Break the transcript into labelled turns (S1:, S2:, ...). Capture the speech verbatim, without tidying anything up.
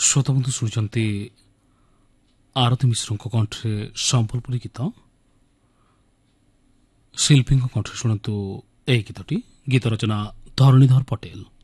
S1: श्रोताबंधु शुणुंट आरती मिश्र कंठे संबलपुरी गीत शिल्पी कंठे शुणु यह गीतटी गीत रचना धरणीधर पटेल।